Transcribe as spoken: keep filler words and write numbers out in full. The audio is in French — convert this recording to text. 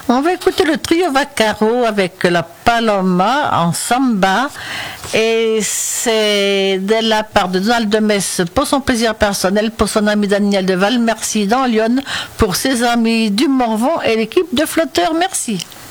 On va écouter le trio Vaccaro avec la Paloma en samba. Et c'est de la part de Donald de Metz pour son plaisir personnel, pour son ami Daniel de Valmercy dans Lyon, pour ses amis du Morvan et l'équipe de flotteurs. Merci.